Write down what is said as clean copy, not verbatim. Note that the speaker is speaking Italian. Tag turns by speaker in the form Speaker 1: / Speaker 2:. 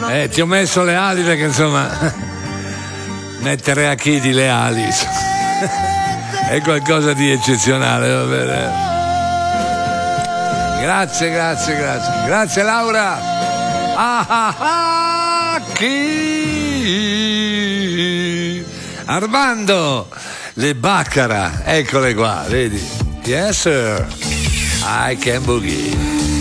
Speaker 1: Ti ho messo le ali perché insomma mettere a chi le ali è qualcosa di eccezionale, va bene? Grazie Laura. Chi? Armando, le Baccara, eccole qua, vedi? Yes sir, I can boogie.